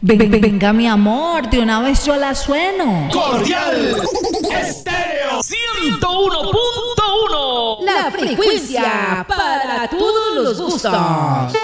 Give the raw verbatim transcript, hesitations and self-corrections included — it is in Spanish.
Ven- ven- venga, mi amor, de una vez yo la sueno. Cordial Estéreo ciento uno punto uno. La frecuencia para todos los gustos.